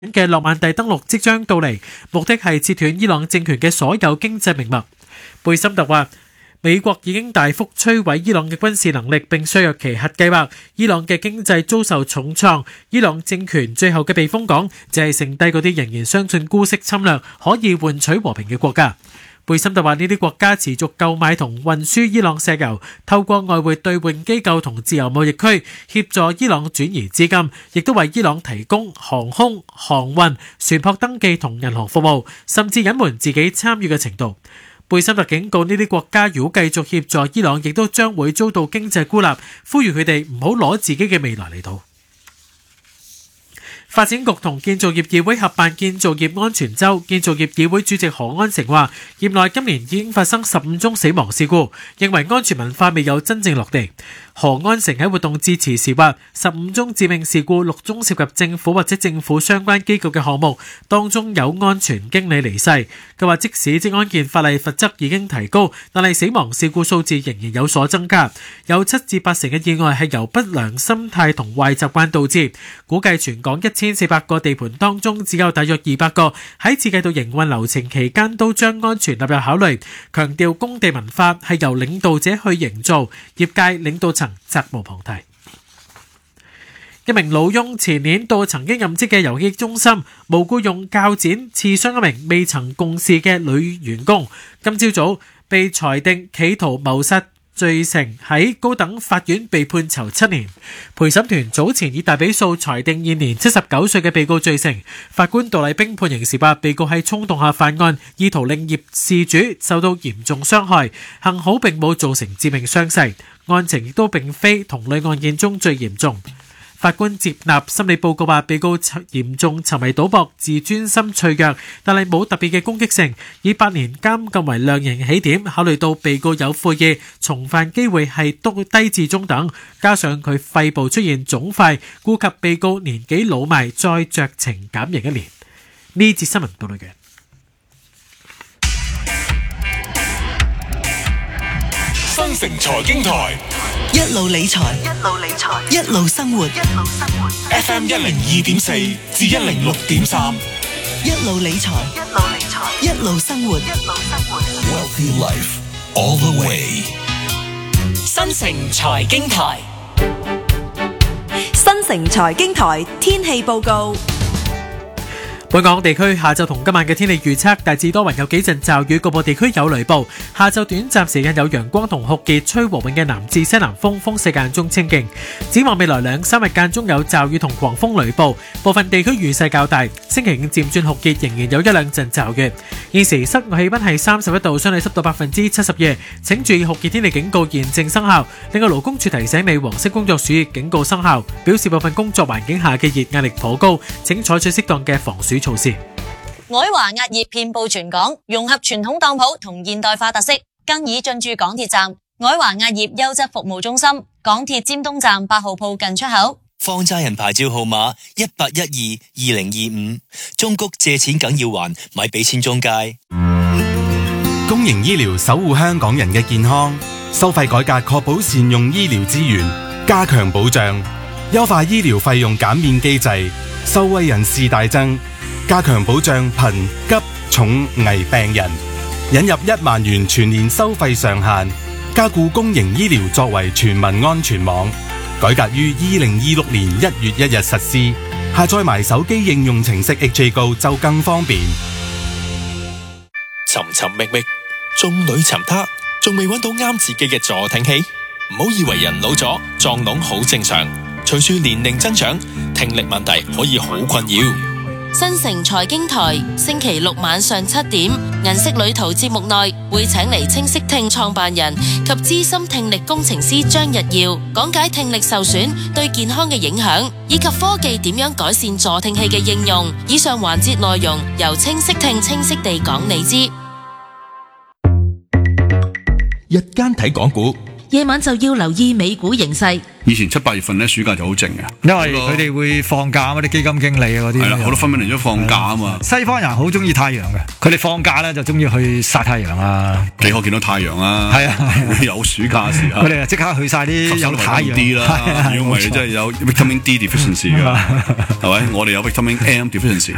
嘅諾曼第登陸即將到嚟，目的係切斷伊朗政權嘅所有經濟命脈。貝森特話，美國已經大幅摧毀伊朗嘅軍事能力，並削弱其核計劃。伊朗嘅經濟遭受重創，伊朗政權最後嘅避風港就係剩低嗰啲仍然相信姑息侵略可以換取和平嘅國家。貝森特話，呢啲國家持續購買同運輸伊朗石油，透過外匯兌換機構同自由貿易區協助伊朗轉移資金，亦都為伊朗提供航空、航運、船舶登記同銀行服務，甚至隱瞞自己參與嘅程度。貝森特警告呢啲國家，如果繼續協助伊朗，亦都將會遭到經濟孤立，呼籲佢哋唔好攞自己嘅未來嚟賭。發展局同建造業議會合辦建造業安全週，建造業議會主席何安成話，業內今年已經發生15宗死亡事故，認為安全文化未有真正落地。何安成喺活動致辭時話，15宗致命事故，6宗涉及政府或者政府相關機構嘅項目，當中有安全經理離世。佢話，即使職安健法例罰則已經提高，但係死亡事故數字仍然有所增加，有7至8成嘅意外係由不良心態同壞習慣導致。估計全港1400個地盤當中，只有大約200個喺設計到營運流程期間都將安全納入考慮。強調工地文化係由領導者去營造，業界領導層責無旁貸。一名老翁前年到曾經任職嘅遊戲中心，無故用鉸剪刺傷一名未曾共事嘅女員工，今朝早被裁定企圖謀殺罪成，喺高等法院被判囚7年。陪審團早前以大比數裁定現年79歲嘅被告罪成。法官杜麗冰判刑時話，被告喺衝動下犯案，意圖令業事主受到嚴重傷害，幸好並冇造成致命傷勢。案情亦都並非同類案件中最嚴重。法官接納心理報告話，被告嚴重沉迷賭博，自尊心脆弱，但係冇特別嘅攻擊性，以8年監禁為量刑起點。考慮到被告有悔意，重犯機會係低至中等，加上佢肺部出現腫塊，顧及被告年紀老邁，再酌情減刑1年。呢節新聞報道完。 新城財經台， 一路理財，一路生活。 FM 102.4至106.3， 一路理財，一路生活。 Wealthy Life all the way。 新城財經台， 新城財經台天氣報告。 本港地區下晝同今晚嘅天氣預測，大致多雲，有幾陣驟雨，局部地區有雷暴。下晝短暫時間有陽光同酷熱，吹和緩嘅南至西南風，風勢間中清勁。展望未來2-3日間中有驟雨同狂風雷暴，部分地區雨勢較大。星期5漸轉酷熱，仍然有1-2陣驟雨。現時室外氣溫係31度，相對濕度72%。請注意酷熱天氣警告現正生效。另外，勞工處提醒你，黃色工作暑熱警告生效，表示部分工作環境下嘅熱壓力頗高，請採取適當嘅防暑措施。 愛華壓業遍佈全港，融合傳統當鋪同現代化特色，更已進駐港鐵站。愛華壓業優質服務中心，港鐵尖東站8號鋪近出口。 放債人牌照號碼18122025，中谷借錢梗要還，咪俾錢中介。 公營醫療守護香港人嘅健康，收費改革確保善用醫療資源，加強保障，優化醫療費用減免機制，受惠人士大增。加強保障貧急重危病人，引入1萬元全年收費上限，加固公營醫療作為全民安全網。改革於2026年1月1日實施，下載埋手機應用程式 HA Go 就更方便。 尋尋覓覓，眾裏尋他，仲未揾到啱自己嘅助聽器？唔好以為人老咗撞聾好正常，隨住年齡增長，聽力問題可以好困擾。 新城財經台星期6晚上7點，銀色旅途節目內會請嚟清晰聽創辦人及資深聽力工程師張日耀，講解聽力受損對健康嘅影響，以及科技點樣改善助聽器嘅應用。以上環節內容由清晰聽清晰地講你知。 日間睇港股， 夜晚就要留意美股形勢。 以前7、8月份咧，暑假就好靜嘅， 因為佢哋會放假啊，啲基金經理啊嗰啲。係啦，好多分嚟咗放假啊嘛。西方人好中意太陽嘅，佢哋放假咧就中意去曬太陽啊。 幾可見到太陽啊？係啊，有暑假時候。 佢哋就即刻去曬啲有太陽啲啦。如果唔係真係有 vitamin D deficiency 㗎，係咪？我哋有 vitamin M deficiency。